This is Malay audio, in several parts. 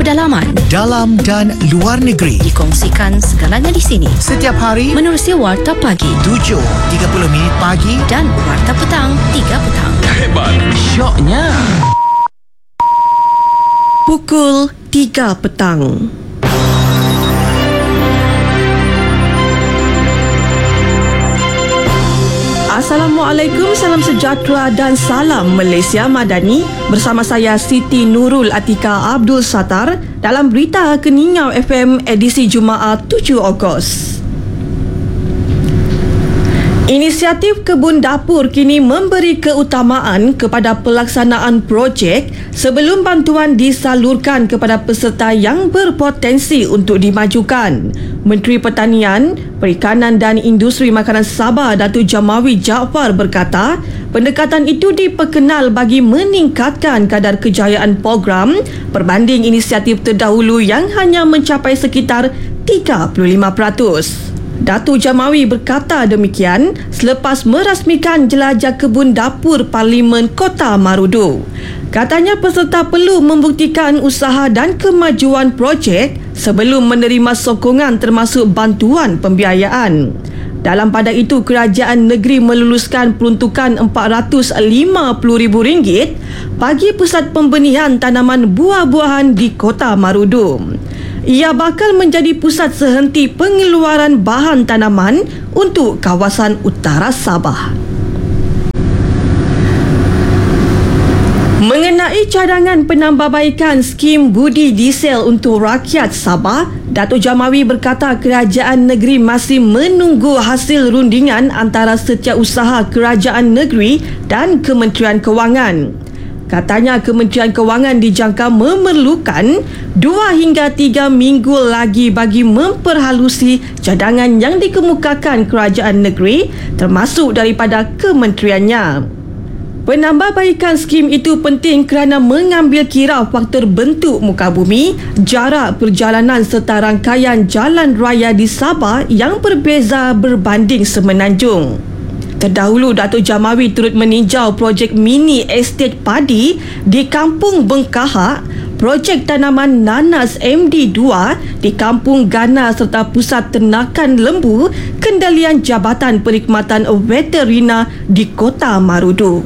pedalaman, dalam dan luar negeri. dikongsikan segalanya di sini. Setiap hari Menerusi Warta Pagi 7.30 pagi dan Warta Petang 3 petang. Hebat, syoknya. Pukul 3 petang. Assalamualaikum, salam sejahtera dan salam Malaysia Madani. Bersama saya Siti Nurul Atika Abdul Sattar dalam berita Keningau FM edisi Jumaat 7 Ogos. Inisiatif Kebun Dapur kini memberi keutamaan kepada pelaksanaan projek sebelum bantuan disalurkan kepada peserta yang berpotensi untuk dimajukan. Menteri Pertanian, Perikanan dan Industri Makanan Sabah Datuk Jamawi Jaafar berkata, pendekatan itu diperkenal bagi meningkatkan kadar kejayaan program berbanding inisiatif terdahulu yang hanya mencapai sekitar 35%. Datuk Jamawi berkata demikian selepas merasmikan jelajah kebun dapur Parlimen Kota Marudu. Katanya peserta perlu membuktikan usaha dan kemajuan projek sebelum menerima sokongan termasuk bantuan pembiayaan. Dalam pada itu, kerajaan negeri meluluskan peruntukan RM450,000 bagi pusat pembenihan tanaman buah-buahan di Kota Marudu. Ia bakal menjadi pusat sehenti pengeluaran bahan tanaman untuk kawasan utara Sabah. Mengenai cadangan penambahbaikan skim budi diesel untuk rakyat Sabah, Datuk Jamawi berkata kerajaan negeri masih menunggu hasil rundingan antara Setiausaha Kerajaan Negeri dan Kementerian Kewangan. Katanya Kementerian Kewangan dijangka memerlukan 2 hingga 3 minggu lagi bagi memperhalusi cadangan yang dikemukakan kerajaan negeri termasuk daripada kementeriannya. Penambahbaikan skim itu penting kerana mengambil kira faktor bentuk muka bumi, jarak perjalanan serta rangkaian jalan raya di Sabah yang berbeza berbanding Semenanjung. Terdahulu, Datuk Jamawi turut meninjau projek mini estate padi di Kampung Bengkahak, projek tanaman nanas MD2 di Kampung Gana serta pusat ternakan lembu kendalian Jabatan Perkhidmatan Veterina di Kota Marudu.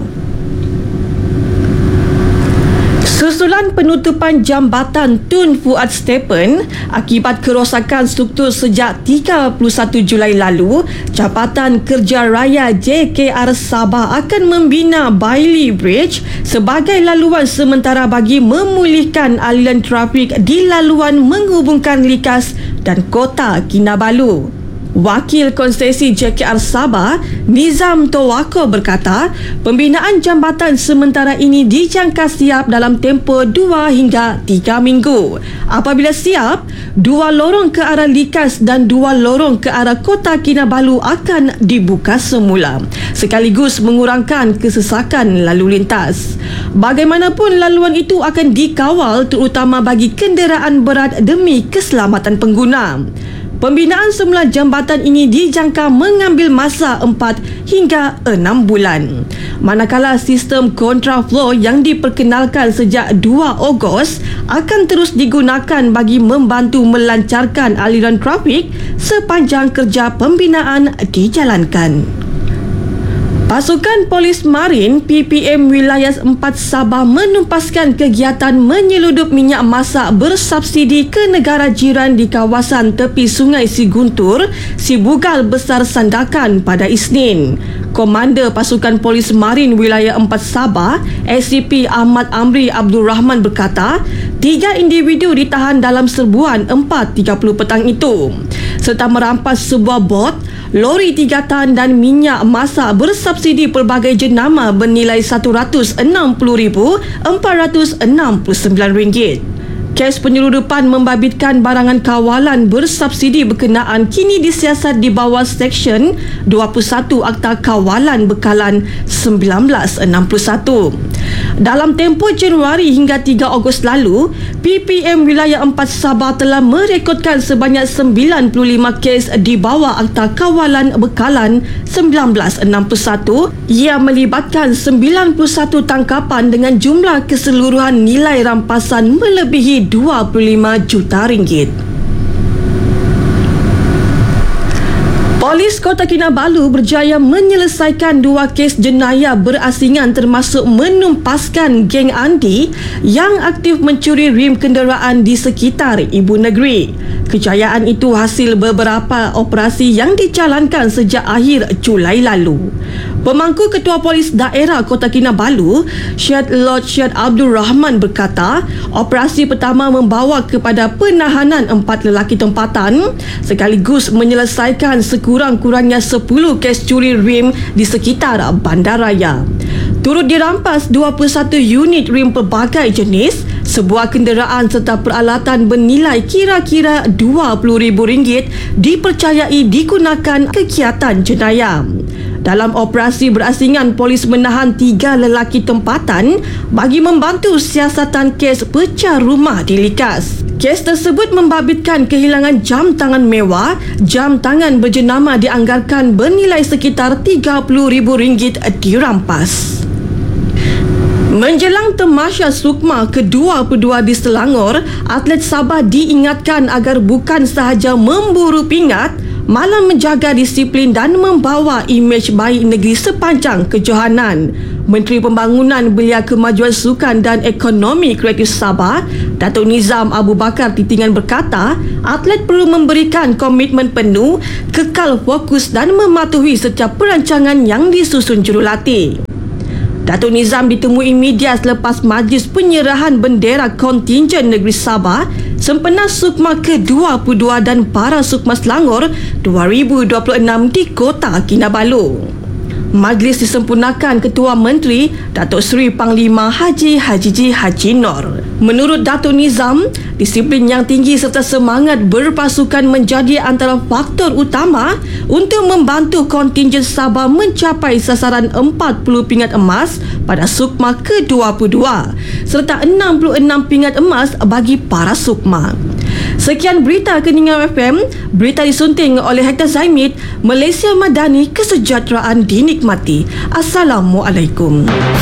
Susulan penutupan jambatan Tun Fuad Stephen akibat kerosakan struktur sejak 31 Julai lalu, Jabatan Kerja Raya JKR Sabah akan membina Bailey Bridge sebagai laluan sementara bagi memulihkan aliran trafik di laluan menghubungkan Likas dan Kota Kinabalu. Wakil Konsesi JKR Sabah, Nizam Tawako berkata, pembinaan jambatan sementara ini dijangka siap dalam tempoh 2 hingga 3 minggu. Apabila siap, 2 lorong ke arah Likas dan 2 lorong ke arah Kota Kinabalu akan dibuka semula, sekaligus mengurangkan kesesakan lalu lintas. Bagaimanapun laluan itu akan dikawal terutama bagi kenderaan berat demi keselamatan pengguna. Pembinaan semula jambatan ini dijangka mengambil masa 4 hingga 6 bulan. Manakala sistem kontraflow yang diperkenalkan sejak 2 Ogos akan terus digunakan bagi membantu melancarkan aliran trafik sepanjang kerja pembinaan dijalankan. Pasukan Polis Marin PPM Wilayah 4 Sabah menumpaskan kegiatan menyeludup minyak masak bersubsidi ke negara jiran di kawasan tepi Sungai Siguntur, Sibugal Besar Sandakan pada Isnin. Komander Pasukan Polis Marin Wilayah 4 Sabah, SCP Ahmad Amri Abdul Rahman berkata, 3 individu ditahan dalam serbuan 4.30 petang itu, serta merampas sebuah bot, lori 3 tan dan minyak masak bersubsidi pelbagai jenama bernilai RM106,469. Kes penyeludupan membabitkan barangan kawalan bersubsidi berkenaan kini disiasat di bawah Seksyen 21 Akta Kawalan Bekalan 1961. Dalam tempoh Januari hingga 3 Ogos lalu, PPM Wilayah 4 Sabah telah merekodkan sebanyak 95 kes di bawah Akta Kawalan Bekalan 1961 yang melibatkan 91 tangkapan dengan jumlah keseluruhan nilai rampasan melebihi 25 juta ringgit. Polis Kota Kinabalu berjaya menyelesaikan 2 kes jenayah berasingan termasuk menumpaskan geng Andi yang aktif mencuri rim kenderaan di sekitar ibu negeri. Kejayaan itu hasil beberapa operasi yang dijalankan sejak akhir Julai lalu. Pemangku Ketua Polis Daerah Kota Kinabalu, Syed Lord Syed Abdul Rahman berkata, operasi pertama membawa kepada penahanan 4 lelaki tempatan sekaligus menyelesaikan sekurang-kurangnya 10 kes curi rim di sekitar bandaraya. Turut dirampas 21 unit rim pelbagai jenis, sebuah kenderaan serta peralatan bernilai kira-kira RM20,000 dipercayai digunakan kegiatan jenayah. Dalam operasi berasingan, polis menahan 3 lelaki tempatan bagi membantu siasatan kes pecah rumah di Likas. Kes tersebut membabitkan kehilangan jam tangan mewah. Jam tangan berjenama dianggarkan bernilai sekitar RM30,000 dirampas. Menjelang Tamasya Sukma ke-22 di Selangor, atlet Sabah diingatkan agar bukan sahaja memburu pingat, malah menjaga disiplin dan membawa imej baik negeri sepanjang kejohanan. Menteri Pembangunan Belia Kemajuan Sukan dan Ekonomi Kreatif Sabah, Datuk Nizam Abu Bakar Titingan berkata, atlet perlu memberikan komitmen penuh, kekal fokus dan mematuhi setiap perancangan yang disusun jurulatih. Datuk Nizam ditemui media selepas majlis penyerahan bendera kontingen negeri Sabah sempena Sukma ke-22 dan Para Sukma Selangor 2026 di Kota Kinabalu. Majlis disempurnakan Ketua Menteri Datuk Seri Panglima Haji Haji Nor. Menurut Datuk Nizam, disiplin yang tinggi serta semangat berpasukan menjadi antara faktor utama untuk membantu kontingen Sabah mencapai sasaran 40 pingat emas pada Sukma ke-22 serta 66 pingat emas bagi para Sukma. Sekian berita Keningan FM, berita disunting oleh Hektar Zaimid, Malaysia Madani, kesejahteraan dinikmati. Assalamualaikum.